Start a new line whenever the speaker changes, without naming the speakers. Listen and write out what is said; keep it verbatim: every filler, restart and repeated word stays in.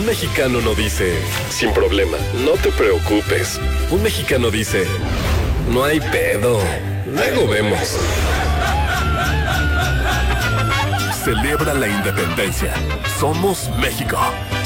mexicano no dice, sin problema, no te preocupes. Un mexicano dice, no hay pedo, luego vemos.
Celebra la independencia. Somos México.